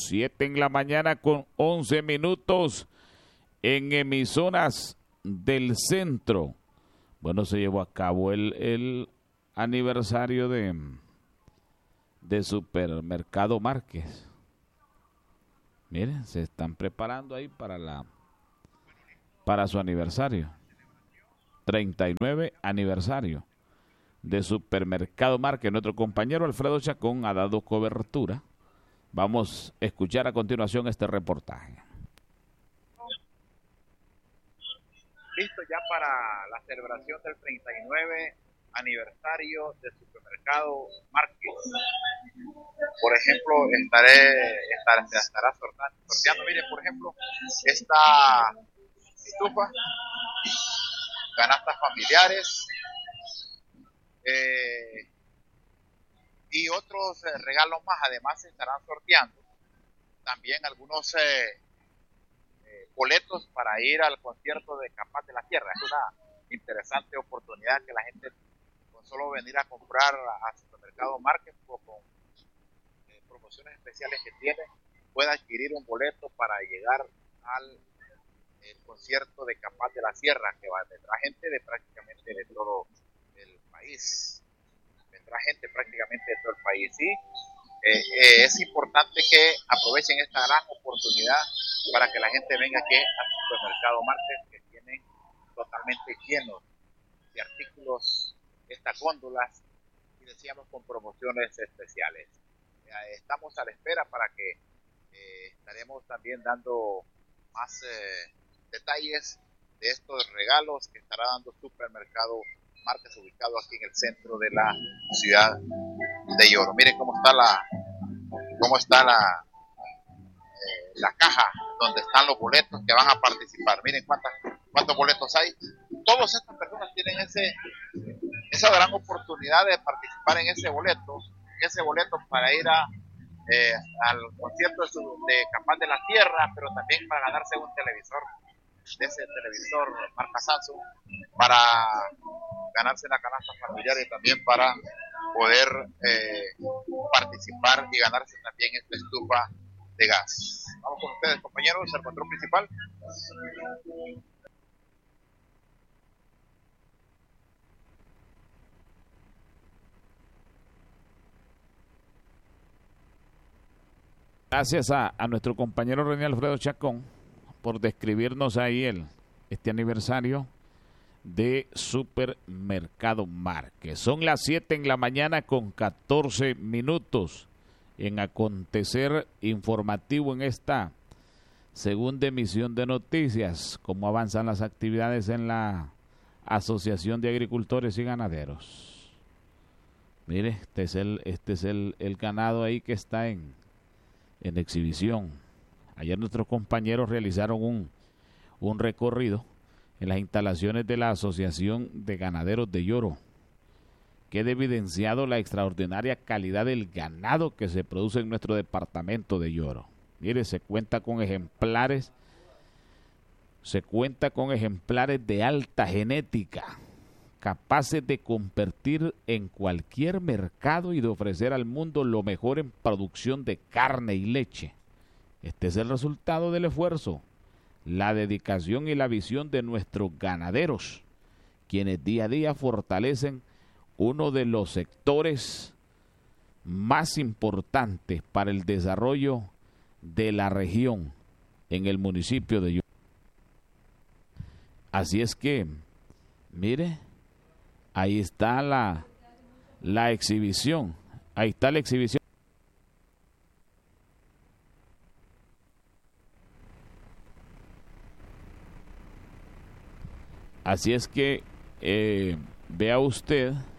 7 en la mañana con 11 minutos en emisoras del centro. Bueno, se llevó a cabo el aniversario de Supermercado Márquez. Miren, se están preparando ahí para su aniversario. 39 aniversario de Supermercado Márquez. Nuestro compañero Alfredo Chacón ha dado cobertura. Vamos a escuchar a continuación este reportaje. Listo ya para la celebración del 39 aniversario de Supermercado Márquez. Por ejemplo, estará sorteando, miren, por ejemplo, esta estufa, canastas familiares y otros regalos más. Además se estarán sorteando también algunos boletos para ir al concierto de Capaz de la Tierra. Es una interesante oportunidad que la gente, con solo venir a comprar a Supermercado Márquez con promociones especiales que tiene, pueda adquirir un boleto para llegar al concierto de Capaz de la Sierra, que vendrá gente de prácticamente de todo el país. Sí, es importante que aprovechen esta gran oportunidad para que la gente venga aquí al Supermercado Márquez, que tiene totalmente lleno de artículos, estas góndolas, y decíamos con promociones especiales. Estamos a la espera para que estaremos también dando más detalles de estos regalos que estará dando Supermercado Márquez, ubicado aquí en el centro de la ciudad de Yoro. Miren cómo está la caja donde están los boletos que van a participar. Miren cuántos boletos hay. Todas estas personas tienen esa gran oportunidad de participar en ese boleto para ir al concierto de Capaz de la Tierra, pero también para ganarse un televisor, de ese televisor marca Samsung, para ganarse la canasta familiar y también para poder participar y ganarse también esta estufa de gas. Vamos con ustedes, compañeros, al control principal. Gracias a nuestro compañero René Alfredo Chacón por describirnos ahí este aniversario de Supermercado Márquez. Son las 7 en la mañana con 14 minutos en acontecer informativo en esta segunda emisión de noticias. Cómo avanzan las actividades en la Asociación de Agricultores y Ganaderos. Mire, este es el ganado ahí que está en exhibición. Ayer nuestros compañeros realizaron un recorrido en las instalaciones de la Asociación de Ganaderos de Yoro. Queda evidenciado la extraordinaria calidad del ganado que se produce en nuestro departamento de Yoro. Mire, se cuenta con ejemplares de alta genética, capaces de competir en cualquier mercado y de ofrecer al mundo lo mejor en producción de carne y leche. Este es el resultado del esfuerzo, la dedicación y la visión de nuestros ganaderos, quienes día a día fortalecen uno de los sectores más importantes para el desarrollo de la región en el municipio de Yoro. Así es que, mire, ahí está la exhibición, ahí está la exhibición. Así es que vea usted